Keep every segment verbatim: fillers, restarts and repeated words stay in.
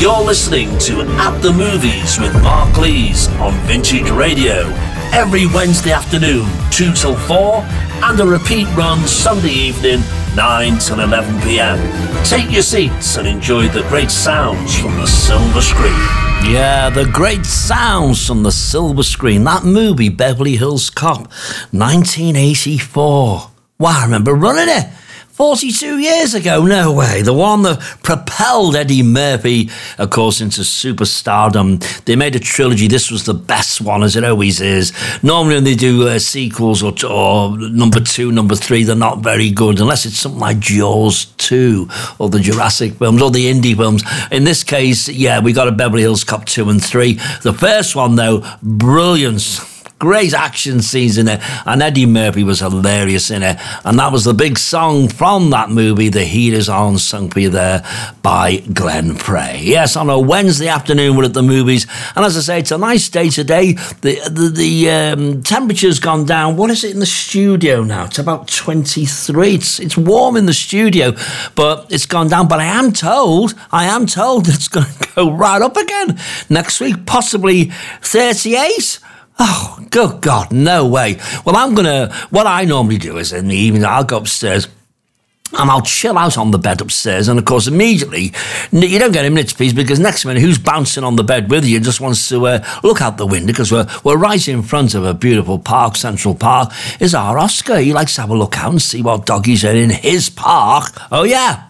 You're listening to At the Movies with Mark Lees on Vintage Radio. Every Wednesday afternoon, two till four, and a repeat run Sunday evening, nine till eleven p.m. Take your seats and enjoy the great sounds from the silver screen. Yeah, the great sounds from the silver screen. That movie, Beverly Hills Cop, nineteen eighty-four. Wow, I remember running it. forty-two years ago, no way. The one that propelled Eddie Murphy, of course, into superstardom. They made a trilogy. This was the best one, as it always is. Normally when they do uh, sequels or, or number two, number three, they're not very good, unless it's something like Jaws two or the Jurassic films or the indie films. In this case, yeah, we got a Beverly Hills Cop two and three. The first one, though, brilliance. Great action scenes in it, and Eddie Murphy was hilarious in it, and that was the big song from that movie, The Heat Is On, sung for you there by Glenn Frey. Yes, on a Wednesday afternoon we're at the movies, and as I say, it's a nice day today. The the, the um, temperature's gone down. What is it in the studio now? It's about twenty-three. It's, it's warm in the studio, but it's gone down, but I am told, I am told it's going to go right up again next week, possibly thirty-eight. Oh, good God, no way. Well, I'm going to, what I normally do is in the evening, I'll go upstairs and I'll chill out on the bed upstairs. And, of course, immediately, you don't get a minute's peace because next minute, who's bouncing on the bed with you just wants to uh, look out the window because we're, we're right in front of a beautiful park, Central Park, is our Oscar. He likes to have a look out and see what doggies are in his park. Oh, yeah.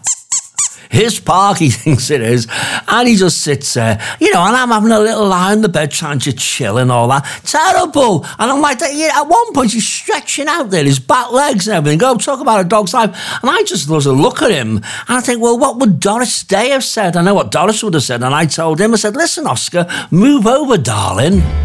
His park, he thinks it is, and he just sits there, you know, and I'm having a little lie on the bed trying to chill and all that. Terrible. And I'm like, yeah, at one point he's stretching out there, his back legs and everything. Go talk about a dog's life. And I just was a look at him, and I think, well, what would Doris Day have said? I know what Doris would have said, and I told him, I said, listen, Oscar, move over, darling.